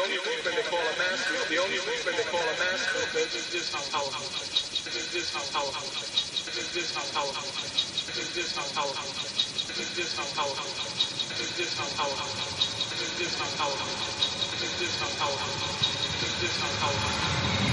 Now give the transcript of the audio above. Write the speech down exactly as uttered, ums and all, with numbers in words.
only movement they call a master, the only movement they call a master, this is this how powerful. This is this how powerful. This is this how powerful. This is this how powerful. This is this how powerful. This is this how powerful. This is this how powerful. This is this how powerful. This is this how powerful.